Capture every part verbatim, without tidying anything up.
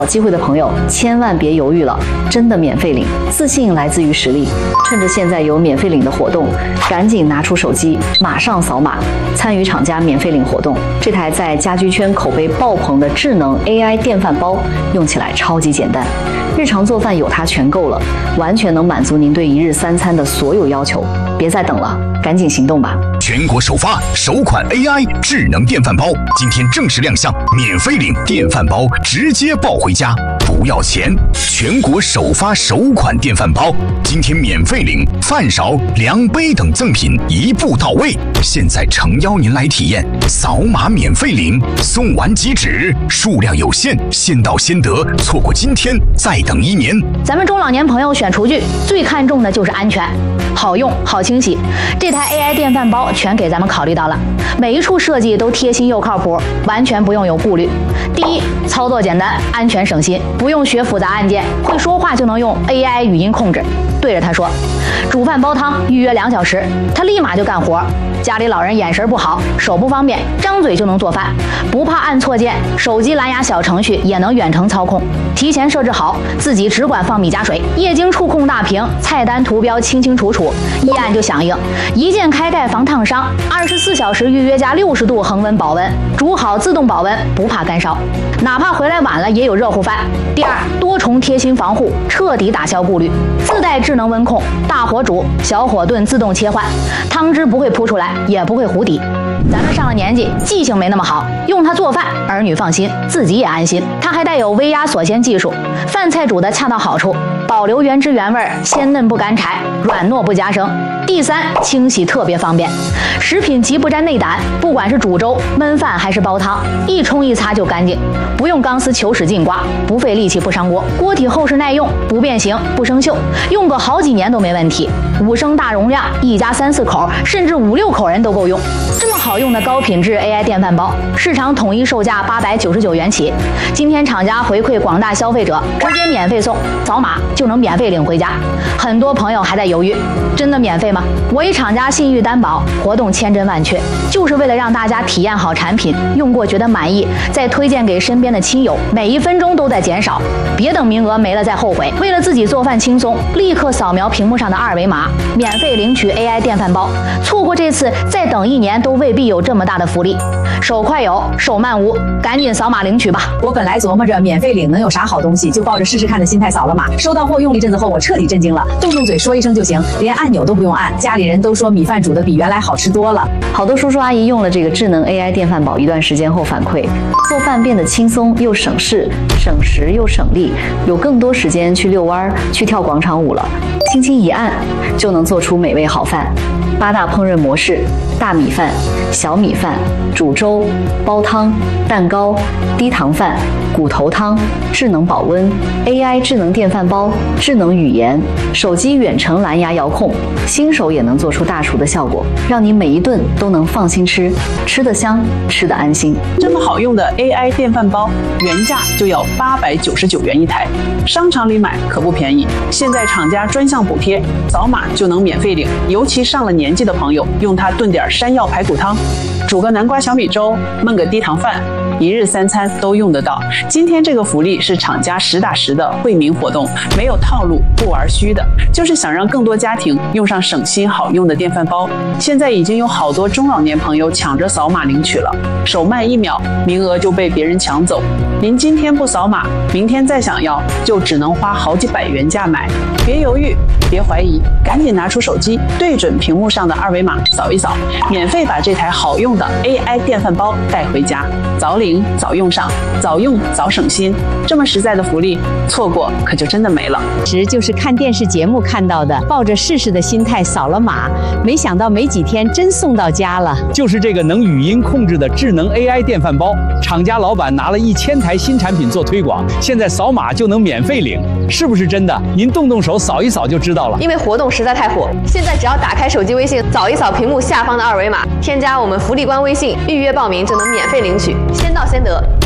有机会的朋友千万别犹豫了，真的免费领，自信来自于实力。趁着现在有免费领的活动，赶紧拿出手机，马上扫码参与厂家免费领活动。这台在家居圈口碑爆棚的智能 A I 电饭煲，用起来超级简单，日常做饭有它全够了，完全能满足您对一日三餐的所有要求。别再等了，赶紧行动吧！ 全国首发首款 A I 智能电饭煲，今天正式亮相，免费领电饭煲，直接抱回家，不要钱。全国首发首款电饭煲，今天免费领饭勺、量杯等赠品一步到位。现在诚邀您来体验，扫码免费领，送完即止，数量有限，先到先得，错过今天再等一年。 咱们中老年朋友选厨具最看重的就是安全，好用好清洗。这台 A I 电饭煲全给咱们考虑到了，每一处设计都贴心又靠谱，完全不用有顾虑。第一，操作简单，安全省心，不用学复杂按键，会说话就能用 A I 语音控制，对着它说煮饭煲汤预约两小时，它立马就干活。家里老人眼神不好，手不方便，张嘴就能做饭，不怕按错键，手机蓝牙小程序也能远程操控，提前设置好，自己只管放米加水，液晶触控大屏，菜单图标清清楚楚，一按就响应，一键开盖防烫伤，二十四小时预约加六十度恒温保温，煮好自动保温，不怕干烧，哪怕回来晚了也有热乎饭。第二，多重贴心防护，彻底打消顾虑，自带智能温控，大火煮小火炖自动切换，汤汁不会扑出来，也不会糊底。咱们上了年纪，记性没那么好，用它做饭，儿女放心，自己也安心。它还带有微压锁鲜技术，饭菜煮的恰到好处，保留原汁原味，鲜嫩不干柴，软糯不夹生。第三，清洗特别方便，食品极不沾内胆，不管是煮粥、焖饭还是煲汤，一冲一擦就干净，不用钢丝球使劲刮，不费力气不伤锅，锅体厚实耐用，不变形不生锈，用个好几年都没问题。五升大容量，一家三四口甚至五六口人都够用。这么好用的高品质 A I 电饭煲，市场统一售价八百九十九元起。今天厂家回馈广大消费者，直接免费送，扫码就能免费领回家。很多朋友还在犹豫，真的免费吗？我以厂家信誉担保，活动千真万确，就是为了让大家体验好产品，用过觉得满意，再推荐给身边的亲友，每一分钟都在减少，别等名额没了再后悔。为了自己做饭轻松，立刻扫描屏幕上的二维码，免费领取 A I 电饭煲。错过这次，再等一年都未必有这么大的福利。手快有，手慢无，赶紧扫码领取吧。 我本来琢磨着免费领能有啥好东西，就抱着试试看的心态扫了码。收到货用了一阵子后，我彻底震惊了，动动嘴说一声就行，连按钮都不用按。家里人都说米饭煮的比原来好吃多了。 好多叔叔阿姨用了这个智能 A I 电饭煲一段时间后反馈，做饭变得轻松又省事，省时又省力，有更多时间去遛弯、去跳广场舞了。轻轻一按就能做出美味好饭。八大烹饪模式：大米饭、小米饭、煮粥、煲汤、蛋糕、低糖饭、骨头汤、智能保温、A I 智能电饭煲、智能语言、手机远程蓝牙遥控，新手也能做出大厨的效果，让你每一顿都能放心吃，吃得香，吃得安心。 这么好用的 A I 电饭煲，原价就要八百九十九元一台，商场里买可不便宜。现在厂家专项补贴，扫码就能免费领，尤其上了年纪的朋友，用它炖点山药排骨汤，煮个南瓜小米粥，焖个低糖饭，一日三餐都用得到。今天这个福利是厂家实打实的惠民活动，没有套路，不玩虚的，就是想让更多家庭用上省心好用的电饭煲。现在已经有好多中老年朋友抢着扫码领取了，手慢一秒，名额就被别人抢走。您今天不扫码，明天再想要，就只能花好几百元价买。别犹豫，别怀疑，赶紧拿出手机，对准屏幕上的二维码扫一扫，免费把这台好用的 A I 电饭煲带回家，早领早用上，早用早省心。这么实在的福利，错过可就真的没了。 时就是看电视节目看到的，抱着试试的心态扫了码，没想到没几天真送到家了。 就是这个能语音控制的智能 A I 电饭煲，厂家老板拿了一千台新产品做推广，现在扫码就能免费领，是不是真的？您动动手扫一扫就知道了。 因为活动实在太火，现在只要打开手机微信，扫一扫屏幕下方的二维码，添加我们福利官微信，预约报名就能免费领取，先到先得。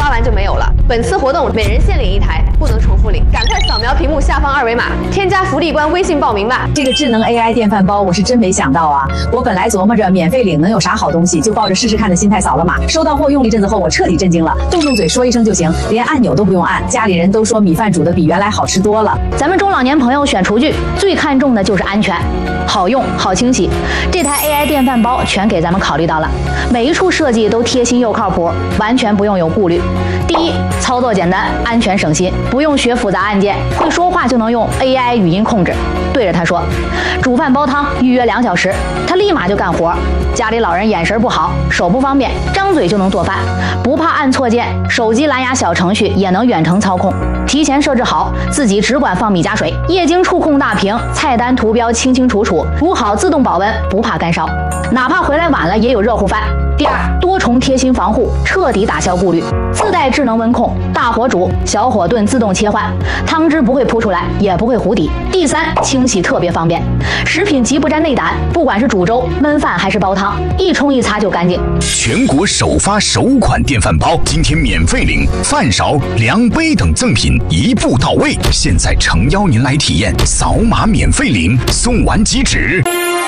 发完就没有了。本次活动每人限领一台，不能重复领，赶快扫描屏幕下方二维码，添加福利官微信报名吧。 这个智能 A I 电饭煲，我是真没想到啊！我本来琢磨着免费领能有啥好东西，就抱着试试看的心态扫了码。收到货用了一阵子后，我彻底震惊了，动动嘴说一声就行，连按钮都不用按。家里人都说米饭煮的比原来好吃多了。 咱们中老年朋友选厨具最看重的就是安全，好用好清洗。这台 A I 电饭煲全给咱们考虑到了，每一处设计都贴心又靠谱，完全不用有顾虑。第一，操作简单，安全省心，不用学复杂按键，会说话就能用 A I 语音控制，对着他说煮饭煲汤预约两小时，他立马就干活。家里老人眼神不好，手不方便，张嘴就能做饭，不怕按错键，手机蓝牙小程序也能远程操控，提前设置好，自己只管放米加水，液晶触控大屏，菜单图标清清楚楚，煮好自动保温，不怕干烧，哪怕回来晚了也有热乎饭。第二，多重贴心防护，彻底打消顾虑，自带智能温控，大火煮、小火炖自动切换，汤汁不会扑出来，也不会糊底。第三，清洗特别方便，食品极不沾内胆，不管是煮粥、焖饭还是煲汤，一冲一擦就干净。 全国首发首款电饭煲，今天免费领饭勺、量杯等赠品一步到位。现在诚邀您来体验，扫码免费领，送完即止。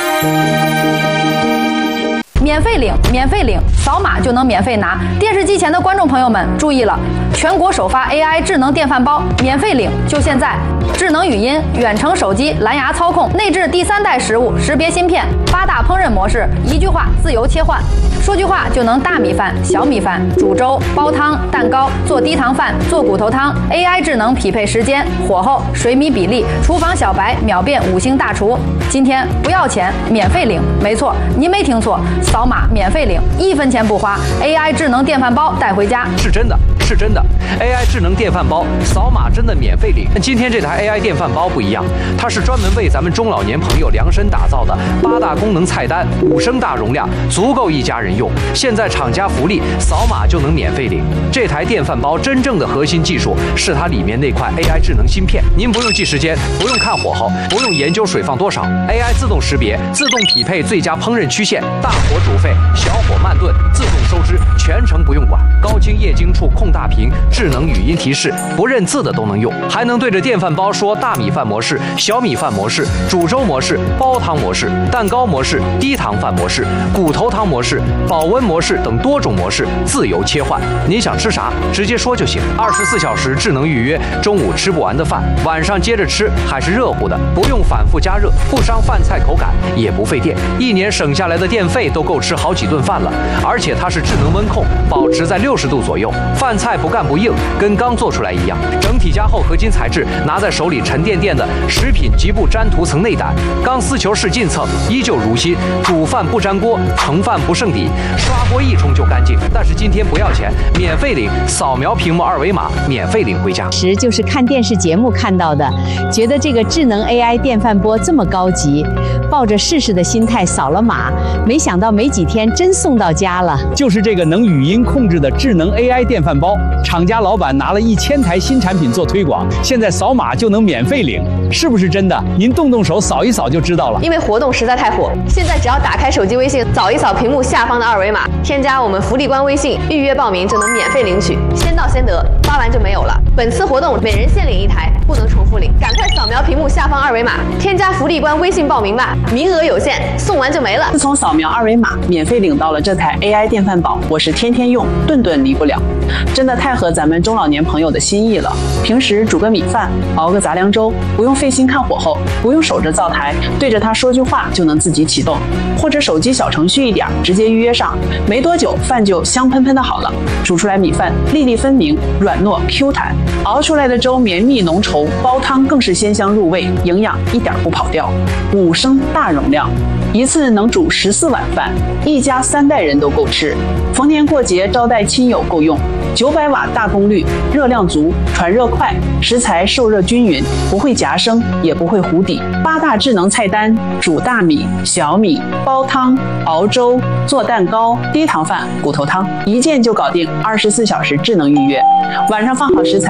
免费领，免费领，扫码就能免费拿。电视机前的观众朋友们注意了，全国首发 A I 智能电饭煲，免费领就现在！智能语音、远程手机、蓝牙操控，内置第三代食物识别芯片，八大烹饪模式，一句话自由切换，说句话就能大米饭、小米饭、煮粥、煲汤、蛋糕、做低糖饭、做骨头汤。A I 智能匹配时间、火候、水米比例，厨房小白秒变五星大厨。今天不要钱，免费领，没错，您没听错。扫码免费领，一分钱不花 ，A I 智能电饭煲带回家。 是真的，是真的 ，A I 智能电饭煲扫码真的免费领。今天这台 A I 电饭煲不一样，它是专门为咱们中老年朋友量身打造的，八大功能菜单，五升大容量，足够一家人用。现在厂家福利，扫码就能免费领。这台电饭煲真正的核心技术是它里面那块 A I 智能芯片，您不用记时间，不用看火候，不用研究水放多少 ，A I 自动识别，自动匹配最佳烹饪曲线，大火煮沸，小火慢炖，自动收汁，全程不用管。高清液晶触控大屏，智能语音提示，不认字的都能用，还能对着电饭煲说大米饭模式、小米饭模式、煮粥模式、煲汤模式、蛋糕模式、低糖饭模式、骨头汤模式、保温模式等多种模式自由切换。您想吃啥，直接说就行。二十四小时智能预约，中午吃不完的饭，晚上接着吃还是热乎的，不用反复加热，不伤饭菜口感，也不费电，一年省下来的电费都够吃好几顿饭了。而且它是智能温控，保持在六十度左右，饭菜不干不硬，跟刚做出来一样。整体加厚合金材质，拿在手里沉甸甸的，食品极不沾涂层内胆，钢丝球式进蹭，依旧如新。煮饭不粘锅，盛饭不剩底，刷锅一冲就干净。但是今天不要钱，免费领，扫描屏幕二维码，免费领回家。 时就是看电视节目看到的，觉得这个智能 A I 电饭锅这么高级，抱着试试的心态扫了码，没想到没几天真送到家了。 就是这个能语音控制的智能 A I 电饭煲，厂家老板拿了一千台新产品做推广，现在扫码就能免费领，是不是真的？您动动手扫一扫就知道了。 因为活动实在太火，现在只要打开手机微信，扫一扫屏幕下方的二维码，添加我们福利官微信，预约报名就能免费领取，先到先得，发完就没有了。本次活动每人限领一台，不能重复领，赶快扫描屏幕下方二维码，添加福利官微信报名吧，名额有限，送完就没了。 自从扫描二维码，免费领到了这台 A I 电饭煲，我是天天用，顿顿离不了，真的太合咱们中老年朋友的心意了。平时煮个米饭，熬个杂粮粥，不用费心看火候，不用守着灶台，对着它说句话就能自己启动，或者手机小程序一点，直接预约上，没多久饭就香喷喷的好了。煮出来米饭粒粒分明，软糯 Q 弹，熬出来的粥绵密浓稠，煲汤更是鲜香入味，营养一点不跑掉。五升大容量，一次能煮十四碗饭，一家三代人都够吃。逢年过节招待亲友够用。九百瓦大功率，热量足，传热快，食材受热均匀，不会夹生，也不会糊底。八大智能菜单：煮大米、小米、煲汤、熬粥、做蛋糕、低糖饭、骨头汤，一键就搞定。二十四小时智能预约，晚上放好食材。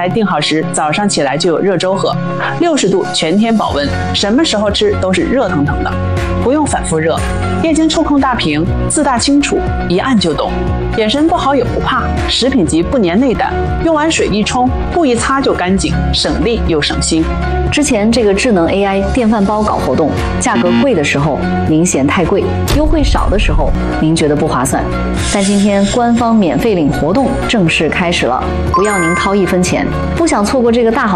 台定好时，早上起来就有热粥喝，六十度全天保温，什么时候吃都是热腾腾的，不用反复热。液晶触控大屏，字大清楚，一按就懂。眼神不好也不怕，食品级不粘内胆，用完水一冲，布一擦就干净，省力又省心。 之前这个智能 A I 电饭煲搞活动，价格贵的时候您嫌太贵，优惠少的时候您觉得不划算。但今天官方免费领活动正式开始了，不要您掏一分钱，不想错过这个大好